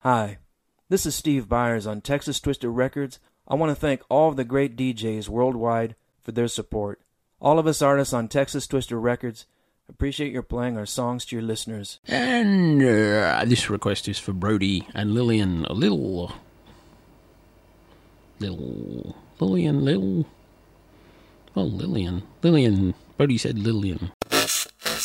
Hi, this is Steve Byers on Texas Twister Records. I want to thank all of the great DJs worldwide for their support. All of us artists on Texas Twister Records appreciate your playing our songs to your listeners. And this request is for Brody and Lillian. Lillian. Brody said Lillian.